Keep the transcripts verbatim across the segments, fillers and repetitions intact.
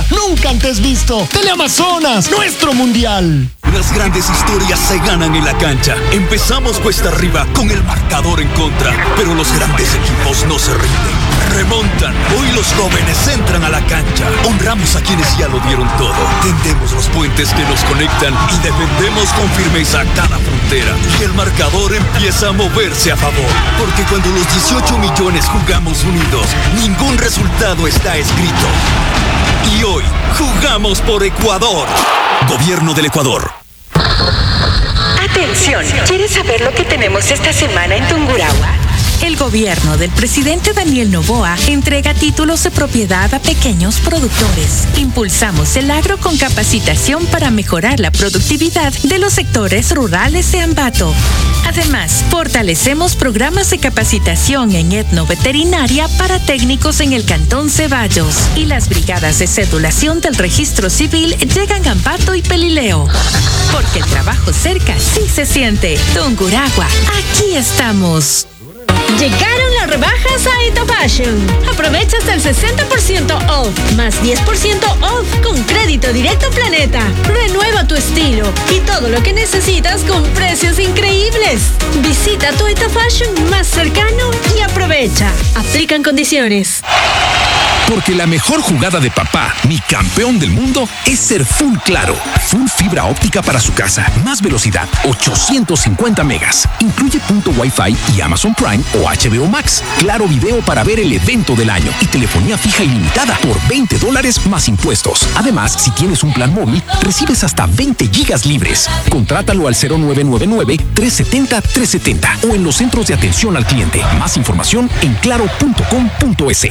nunca antes visto. Teleamazonas, nuestro mundial. Las grandes historias se ganan en la cancha. Empezamos cuesta arriba con el marcador en contra, pero los grandes equipos no se rinden. Remontan. Hoy los jóvenes entran a la cancha. Honramos a quienes ya lo dieron todo. Tendemos los puentes que nos conectan y defendemos con firmeza cada frontera. Y el marcador empieza a moverse a favor. Porque cuando los dieciocho millones jugamos unidos, ningún resultado está escrito. Y hoy jugamos por Ecuador. Gobierno del Ecuador. Atención, ¿quieres saber lo que tenemos esta semana en Tungurahua? El gobierno del presidente Daniel Noboa entrega títulos de propiedad a pequeños productores. Impulsamos el agro con capacitación para mejorar la productividad de los sectores rurales de Ambato. Además, fortalecemos programas de capacitación en etnoveterinaria para técnicos en el Cantón Ceballos. Y las brigadas de cedulación del registro civil llegan a Ambato y Pelileo. Porque el trabajo cerca sí se siente. Tungurahua, aquí estamos. Llegaron las rebajas a Eto Fashion. Aprovecha hasta el sesenta por ciento off, más diez por ciento off con crédito directo Planeta. Renueva tu estilo y todo lo que necesitas con precios increíbles. Visita tu Eto Fashion más cercano y aprovecha. Aplican condiciones. Porque la mejor jugada de papá, mi campeón del mundo, es ser Full Claro. Full fibra óptica para su casa. Más velocidad, ochocientos cincuenta megas. Incluye punto Wi-Fi y Amazon Prime o H B O Max. Claro Video para ver el evento del año. Y telefonía fija ilimitada por veinte dólares más impuestos. Además, si tienes un plan móvil, recibes hasta veinte gigas libres. Contrátalo al cero nueve nueve nueve, tres siete cero, tres siete cero o en los centros de atención al cliente. Más información en claro punto com punto es.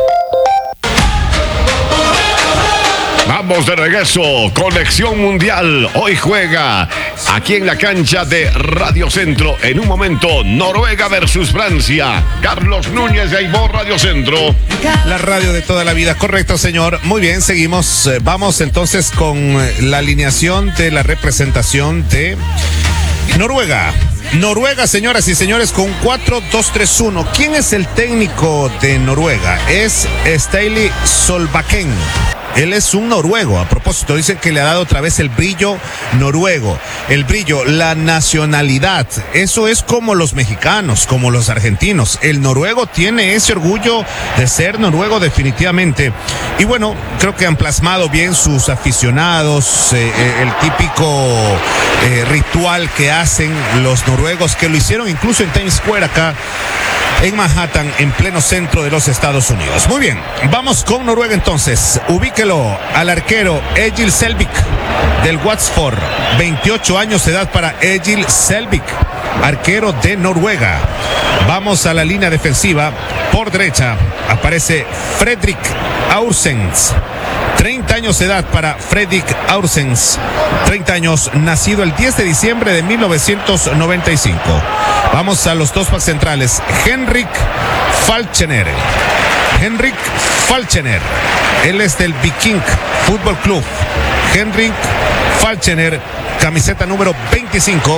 Vamos de regreso, Conexión Mundial. Hoy juega aquí en la cancha de Radio Centro. En un momento, Noruega versus Francia. Carlos Núñez de Aibor, Radio Centro. La radio de toda la vida, correcto, señor. Muy bien, seguimos. Vamos entonces con la alineación de la representación de Noruega. Noruega, señoras y señores, con cuatro dos tres uno. ¿Quién es el técnico de Noruega? Es Ståle Solbakken. Él es un noruego. A propósito, dicen que le ha dado otra vez el brillo noruego. El brillo, la nacionalidad. Eso es como los mexicanos, como los argentinos. El noruego tiene ese orgullo de ser noruego definitivamente. Y bueno, creo que han plasmado bien sus aficionados, eh, eh, el típico eh, ritual que hacen los noruegos, que lo hicieron incluso en Times Square acá en Manhattan, en pleno centro de los Estados Unidos. Muy bien, vamos con Noruega entonces. Ubíquelo al arquero Egil Selvik del Watford. veintiocho años de edad para Egil Selvik, arquero de Noruega. Vamos a la línea defensiva. Por derecha aparece Fredrik Aursens. treinta años de edad para Fredrik Aursens. treinta años, nacido el diez de diciembre de mil novecientos noventa y cinco. Vamos a los dos backs centrales. Henrik Falchener. Henrik Falchener. Él es del Viking Fútbol Club. Henrik Falchener, camiseta número veinticinco.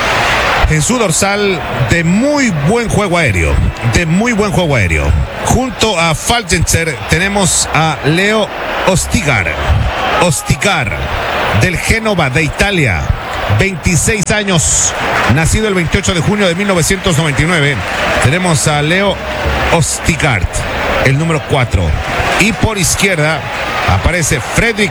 En su dorsal, de muy buen juego aéreo. De muy buen juego aéreo. Junto a Falchener tenemos a Leo Ostigar. Ostigar, del Génova de Italia. veintiséis años, nacido el veintiocho de junio de mil novecientos noventa y nueve. Tenemos a Leo Ostigard, el número cuatro. Y por izquierda aparece Fredrik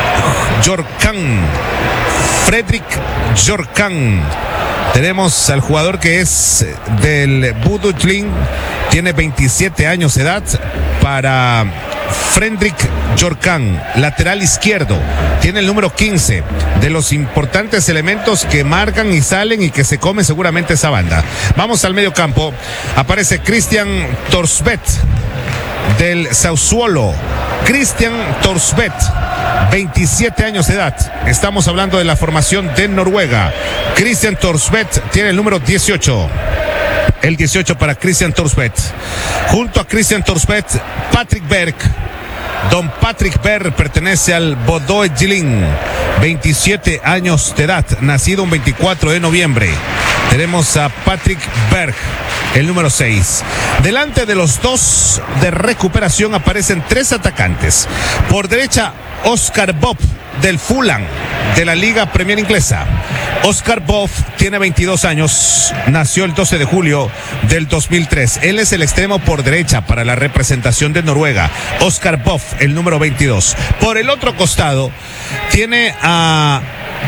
Jorkan. Fredrik Jorkan. Tenemos al jugador que es del Bodø/Glimt, tiene veintisiete años de edad para Fredrik Jorkan, lateral izquierdo, tiene el número quince, de los importantes elementos que marcan y salen y que se come seguramente esa banda. Vamos al medio campo, aparece Christian Thorsvedt del Sassuolo. Christian Thorsvedt, veintisiete años de edad. Estamos hablando de la formación de Noruega. Christian Thorsvedt tiene el número dieciocho. El dieciocho para Christian Thorsvedt. Junto a Christian Thorsvedt, Patrick Berg. Don Patrick Berg pertenece al Bodø/Glimt, veintisiete años de edad, nacido un veinticuatro de noviembre. Tenemos a Patrick Berg, el número seis. Delante de los dos de recuperación aparecen tres atacantes. Por derecha, Oscar Bob del Fulham, de la Liga Premier Inglesa. Oscar Bob tiene veintidós años, nació el doce de julio del dos mil tres. Él es el extremo por derecha para la representación de Noruega. Oscar Bob, el número veintidós. Por el otro costado tiene a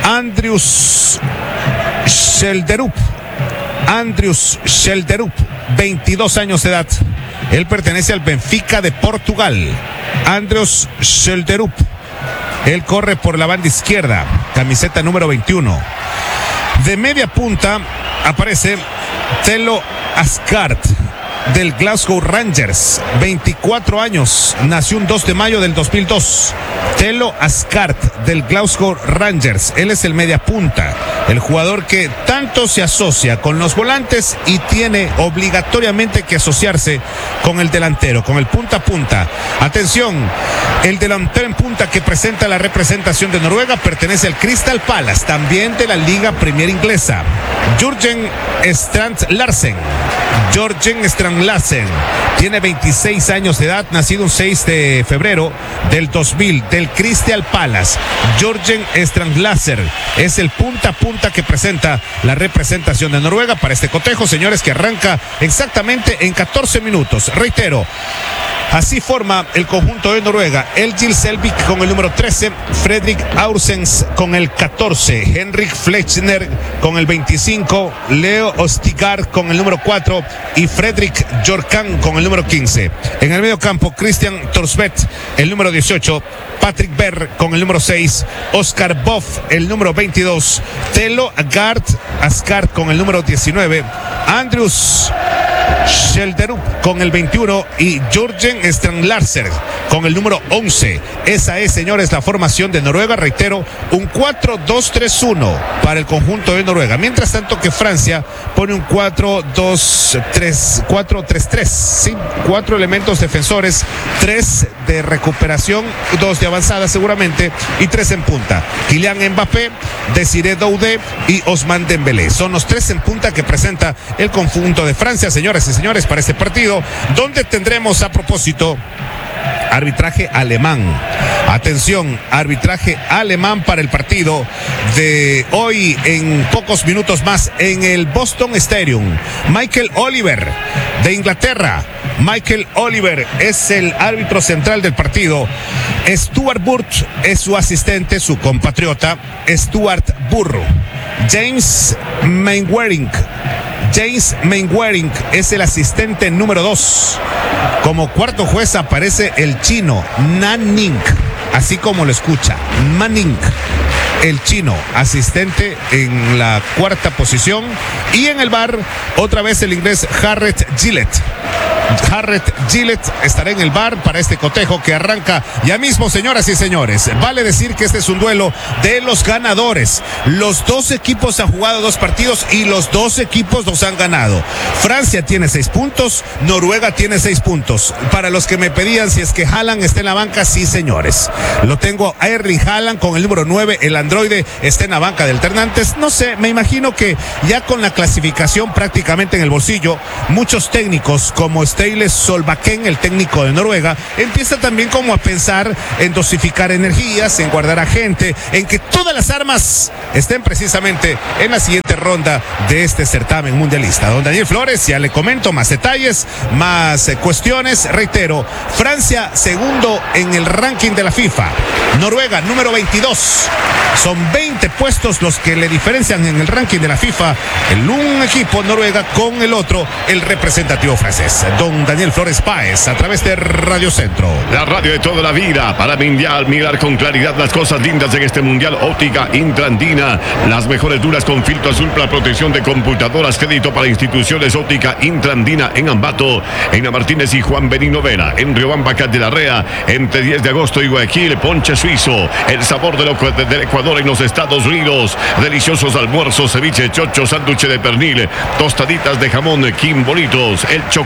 Andrius Schjelderup. Andrius Schjelderup, veintidós años de edad. Él pertenece al Benfica de Portugal. Andrius Schjelderup. Él corre por la banda izquierda, camiseta número veintiuno. De media punta aparece Telo Asgard del Glasgow Rangers, veinticuatro años, nació un dos de mayo del dos mil dos. Telo Asgard del Glasgow Rangers, él es el media punta, el jugador que tanto se asocia con los volantes y tiene obligatoriamente que asociarse con el delantero, con el punta a punta. Atención, el delantero en punta que presenta la representación de Noruega pertenece al Crystal Palace, también de la Liga Premier Inglesa. Jørgen Strand Larsen. Jørgen Strand Larsen tiene veintiséis años de edad, nacido un seis de febrero del dos mil, del Crystal Palace. Jørgen Strand Larsen es el punta a punta que presenta la representación de Noruega para este cotejo, señores, que arranca exactamente en catorce minutos. Reitero, así forma el conjunto de Noruega: Egil Selvik con el número trece, Fredrik Aursens con el catorce, Henrik Flechner con el veinticinco, Leo Ostigard con el número cuatro y Fredrik Jorkan con el número quince. En el medio campo, Christian Thorsvedt, el número dieciocho, Patrick Berg con el número seis, Oscar Bob, el número veintidós, Telo Asgard, Asgard con el número diecinueve, Andrius Schjelderup con el veintiuno y Jørgen Strand Larsen con el número once. Esa es, señores, la formación de Noruega. Reitero, un cuatro dos tres uno para el conjunto de Noruega. Mientras tanto que Francia pone un cuatro dos tres, cuatro tres tres, ¿sí? Cuatro elementos defensores, tres de recuperación, dos de avanzada seguramente y tres en punta. Kylian Mbappé, Desiré Doué y Ousmane Dembélé. Son los tres en punta que presenta el conjunto de Francia, señores y señores, para este partido, donde tendremos, a propósito, arbitraje alemán. Atención, arbitraje alemán para el partido de hoy en pocos minutos más en el Boston Stadium. Michael Oliver de Inglaterra. Michael Oliver es el árbitro central del partido. Stuart Burr es su asistente, su compatriota, Stuart Burr. James Mainwaring. James Mainwaring es el asistente número dos. Como cuarto juez aparece el chino Nanning, así como lo escucha, Manning, el chino, asistente en la cuarta posición. Y en el V A R, otra vez el inglés Gareth Gillett. Gareth Gillett estará en el V A R para este cotejo que arranca ya mismo, señoras y señores. Vale decir que este es un duelo de los ganadores. Los dos equipos han jugado dos partidos y los dos equipos los han ganado. Francia tiene seis puntos, Noruega tiene seis puntos. Para los que me pedían si es que Haaland está en la banca, sí, señores. Lo tengo a Erling Haaland con el número nueve, el androide está en la banca de alternantes. No sé, me imagino que ya con la clasificación prácticamente en el bolsillo, muchos técnicos como Ståle Solbakken, el técnico de Noruega, empieza también como a pensar en dosificar energías, en guardar a gente, en que todas las armas estén precisamente en la siguiente ronda de este certamen mundialista. Don Daniel Flores, ya le comento más detalles, más eh, cuestiones. Reitero, Francia segundo en el ranking de la FIFA, Noruega número veintidós. Son veinte puestos los que le diferencian en el ranking de la FIFA, el un equipo Noruega con el otro, el representativo francés. Don Daniel Flores Páez, a través de Radio Centro. La radio de toda la vida, para mundial, mirar con claridad las cosas lindas en este mundial. Óptica Intrandina, las mejores duras con filtro azul para protección de computadoras, crédito para instituciones. Óptica Intrandina en Ambato, en Martínez y Juan Benino Vera, en Riobamba, de la Rea, entre diez de agosto y Guayaquil. Ponche suizo, el sabor del, del Ecuador en los Estados Unidos. Deliciosos almuerzos, ceviche, chocho, sándwich de pernil, tostaditas de jamón, quimbolitos, el chocolate de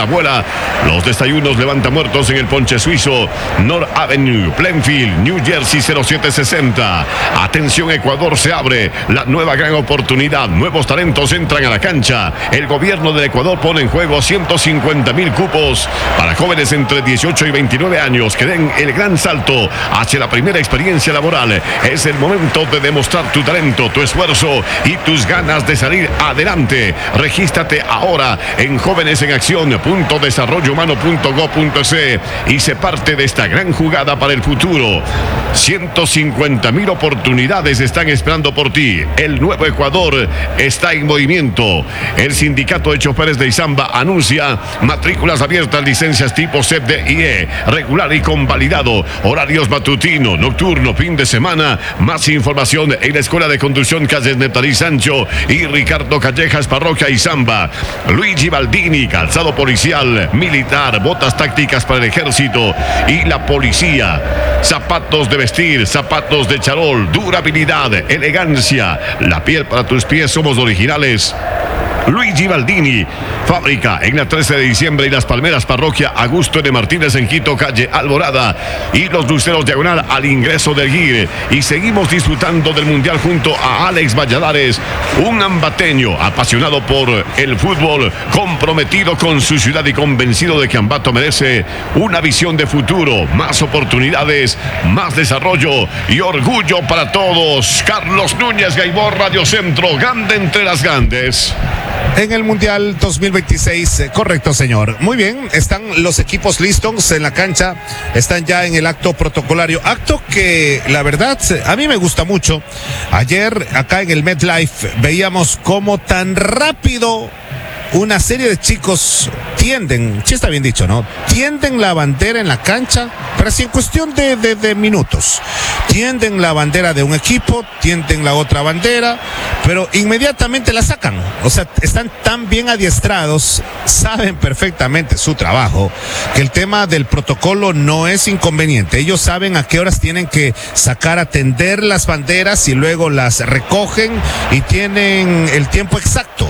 abuela. Los desayunos levanta muertos en el Ponche Suizo, North Avenue, Plainfield, New Jersey cero siete sesenta. Atención, Ecuador, se abre la nueva gran oportunidad. Nuevos talentos entran a la cancha. El gobierno del Ecuador pone en juego ciento cincuenta mil cupos para jóvenes entre dieciocho y veintinueve años que den el gran salto hacia la primera experiencia laboral. Es el momento de demostrar tu talento, tu esfuerzo y tus ganas de salir adelante. Regístrate ahora en jóvenes en acción punto desarrollo humano punto gob punto es y sé parte de esta gran jugada para el futuro. ciento cincuenta mil oportunidades están esperando por ti. El nuevo Ecuador está en movimiento. El sindicato de choferes de Izamba anuncia matrículas abiertas, licencias tipo C E P D I E, regular y convalidado, horarios matutino, nocturno, fin de semana. Más información en la Escuela de Conducción Calles Neptarí Sancho y Ricardo Callejas, Parroquia Izamba. Luigi Baldini, calzado policial, militar, botas tácticas para el ejército y la policía. Zapatos de vestir, zapatos de charol, durabilidad, elegancia. La piel para tus pies, somos originales. Luigi Baldini, fábrica en la trece de diciembre y Las Palmeras, Parroquia Augusto N. Martínez en Quito, calle Alborada, y Los Luceros diagonal al ingreso del Guir. Y seguimos disfrutando del Mundial junto a Alex Valladares, un ambateño apasionado por el fútbol, comprometido con su ciudad y convencido de que Ambato merece una visión de futuro, más oportunidades, más desarrollo y orgullo para todos. Carlos Núñez Gaibor, Radio Centro, grande entre las grandes. En el Mundial dos mil veintiséis, correcto, señor. Muy bien, están los equipos listos en la cancha, están ya en el acto protocolario, acto que la verdad a mí me gusta mucho. Ayer acá en el MetLife veíamos cómo tan rápido una serie de chicos tienden, sí está bien dicho, ¿no? Tienden la bandera en la cancha, pero así en cuestión de, de, de minutos. Tienden la bandera de un equipo, tienden la otra bandera, pero inmediatamente la sacan. O sea, están tan bien adiestrados, saben perfectamente su trabajo, que el tema del protocolo no es inconveniente. Ellos saben a qué horas tienen que sacar, atender las banderas y luego las recogen y tienen el tiempo exacto.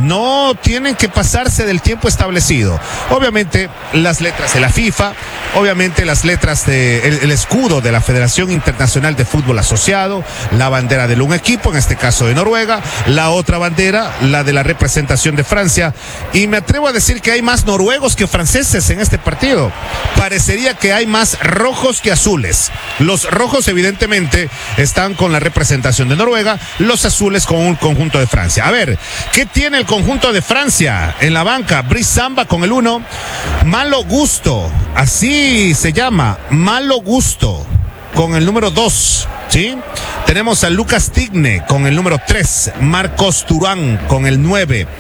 No tienen que pasarse del tiempo establecido. Obviamente las letras de la FIFA, obviamente las letras de el, el escudo de la Federación Internacional de Fútbol Asociado, la bandera de un equipo, en este caso de Noruega, la otra bandera, la de la representación de Francia, y me atrevo a decir que hay más noruegos que franceses en este partido. Parecería que hay más rojos que azules. Los rojos evidentemente están con la representación de Noruega, los azules con un conjunto de Francia. A ver, ¿qué tiene el conjunto de Francia en la banca? Brice Samba con el uno, Malo Gusto, así se llama, Malo Gusto, con el número dos, ¿sí? Tenemos a Lucas Tigne con el número tres, Marcos Turán con el nueve,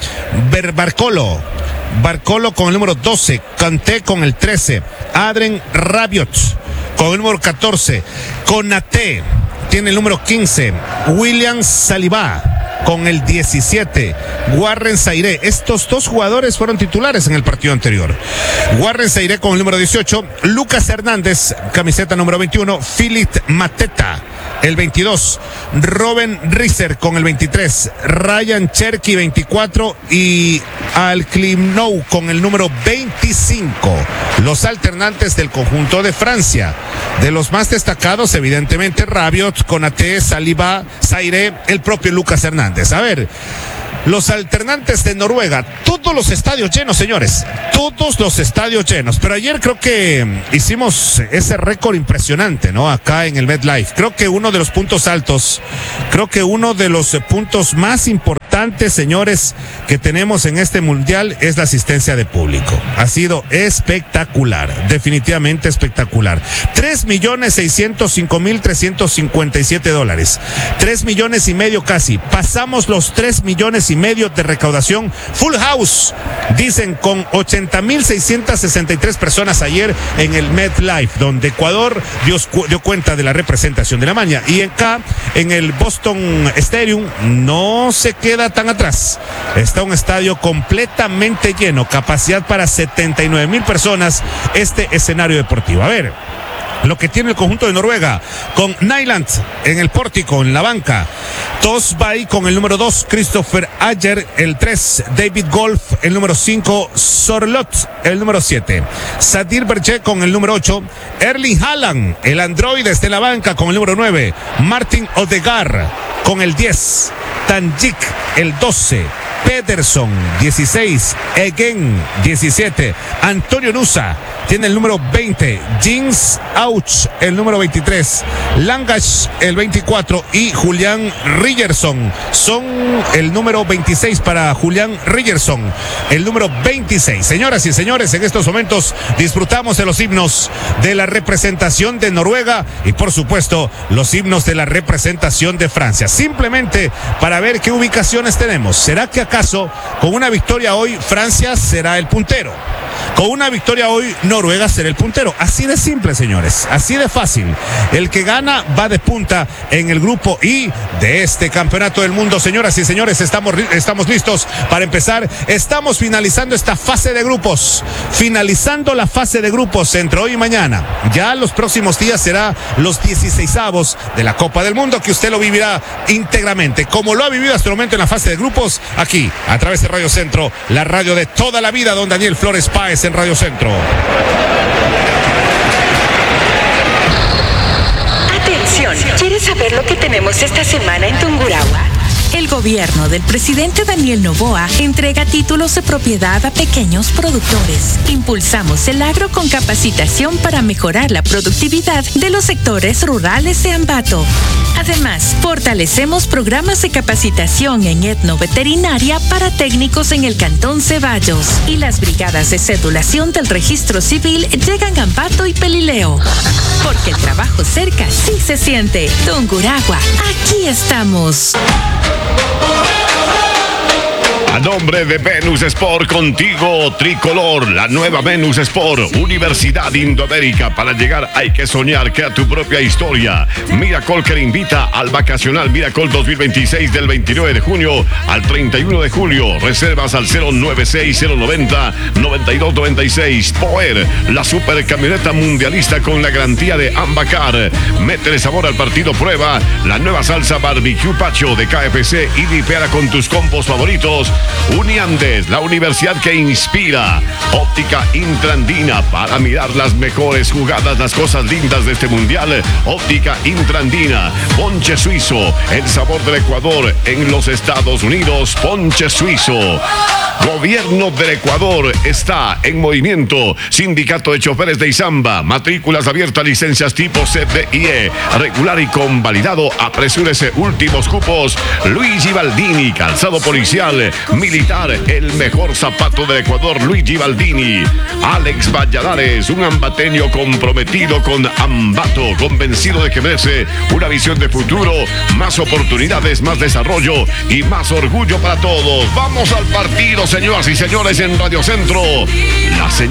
Barcolo, Barcolo con el número doce, Kanté con el trece, Adrien Rabiot con el número catorce, Konaté tiene el número quince, William Saliba con el diecisiete, Warren Zaire. Estos dos jugadores fueron titulares en el partido anterior. Warren Zaire con el número dieciocho, Lucas Hernández, camiseta número veintiuno, Philip Mateta, el veintidós, Robin Risser con el veintitrés, Ryan Cherky veinticuatro y Al Klimnou con el número veinticinco. Los alternantes del conjunto de Francia. De los más destacados, evidentemente, Rabiot, Konaté, Saliba, Zaire, el propio Lucas Hernández. A ver, los alternantes de Noruega, todos los estadios llenos, señores, todos los estadios llenos. Pero ayer creo que hicimos ese récord impresionante, ¿no? Acá en el MetLife. Creo que uno de los puntos altos, creo que uno de los puntos más importantes, señores, que tenemos en este mundial es la asistencia de público. Ha sido espectacular, definitivamente espectacular. tres millones seiscientos cinco mil trescientos cincuenta y siete dólares. tres millones y medio casi. Pasamos los tres millones y medio de recaudación. Full house, dicen, con ochenta mil seiscientas sesenta y tres personas ayer en el MetLife, donde Ecuador dio, dio cuenta de la representación de la maña. Y acá en el Boston Stadium no se queda tan atrás. Está un estadio completamente lleno, capacidad para setenta y nueve mil personas, este escenario deportivo. A ver, lo que tiene el conjunto de Noruega, con Nyland en el pórtico, en la banca. Tosbay con el número dos, Christopher Ayer, el tres, David Golf, el número cinco, Sorlot, el número siete, Sadir Berge con el número ocho, Erling Haaland, el androide desde la banca con el número nueve, Martin Odegaard con el diez, Tanjik, el doce, Pederson, dieciséis, Egen, diecisiete, Antonio Nusa tiene el número veinte, Jens Auch, el número veintitrés, Langash, el veinticuatro, y Julián Rigerson son el número veintiséis para Julián Rigerson, el número veintiséis. Señoras y señores, en estos momentos disfrutamos de los himnos de la representación de Noruega y por supuesto los himnos de la representación de Francia, simplemente para ver qué ubicaciones tenemos. ¿Será que acaso con una victoria hoy Francia será el puntero? Con una victoria hoy Noruega será el puntero. Así de simple, señores, así de fácil. El que gana va de punta en el grupo I de este campeonato del mundo. Señoras y señores, estamos, estamos listos para empezar. Estamos finalizando esta fase de grupos, finalizando la fase de grupos entre hoy y mañana. Ya los próximos días será los dieciseisavos de la Copa del Mundo, que usted lo vivirá íntegramente, como lo ha vivido hasta el momento en la fase de grupos, aquí a través de Radio Centro, la radio de toda la vida, don Daniel Flores Páez en Radio Centro. Atención, ¿quieres saber lo que tenemos esta semana en Tungurahua? El gobierno del presidente Daniel Noboa entrega títulos de propiedad a pequeños productores. Impulsamos el agro con capacitación para mejorar la productividad de los sectores rurales de Ambato. Además, fortalecemos programas de capacitación en etnoveterinaria para técnicos en el Cantón Ceballos. Y las brigadas de cedulación del registro civil llegan a Ambato y Pelileo. Porque el trabajo cerca sí se siente. Tungurahua, aquí estamos. A nombre de Venus Sport, contigo, tricolor, la nueva Venus Sport, Universidad Indoamérica. Para llegar hay que soñar, crea tu propia historia. Miracle que invita al vacacional Miracle dos mil veintiséis del veintinueve de junio al treinta y uno de julio. Reservas al cero nueve seis cero noventa noventa y dos noventa y seis. Power, la super camioneta mundialista con la garantía de Ambacar. Métele sabor al partido, prueba la nueva salsa barbecue pacho de K F C y dipea con tus combos favoritos. Uniandes, la universidad que inspira. Óptica Intrandina, para mirar las mejores jugadas, las cosas lindas de este mundial. Óptica Intrandina. Ponche Suizo, el sabor del Ecuador en los Estados Unidos. Ponche Suizo. Gobierno del Ecuador está en movimiento. Sindicato de Choferes de Izamba. Matrículas abiertas, licencias tipo C D I E. Regular y convalidado. Apresúrese, últimos cupos. Luigi Baldini, calzado policial, militar, el mejor zapato del Ecuador, Luigi Baldini. Alex Valladares, un ambateño comprometido con Ambato, convencido de que merece una visión de futuro, más oportunidades, más desarrollo y más orgullo para todos. Vamos al partido, señoras y señores, en Radio Centro. La señal